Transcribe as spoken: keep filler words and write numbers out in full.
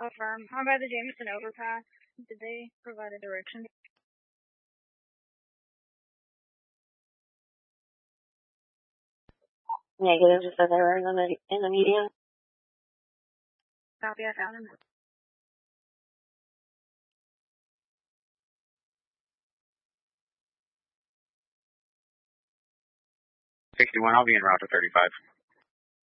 Affirm. How about the Jameson overpass? Did they provide a direction? Negative, just said they were in the, in the median. Copy, I found him. sixty-one, I'll be en route to thirty-five.